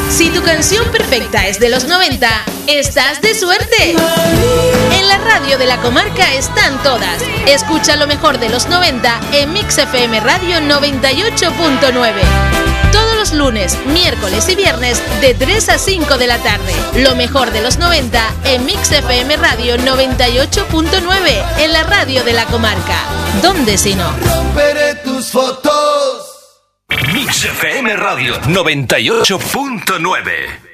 Si tu canción perfecta es de los 90, estás de suerte. En la radio de la comarca están todas. Escucha lo mejor de los 90 en Mix FM Radio 98.9. Todos los lunes, miércoles y viernes de 3 a 5 de la tarde. Lo mejor de los 90 en Mix FM Radio 98.9, en la radio de la comarca. ¿Dónde si no? Romperé tus fotos. Mix FM Radio 98.9.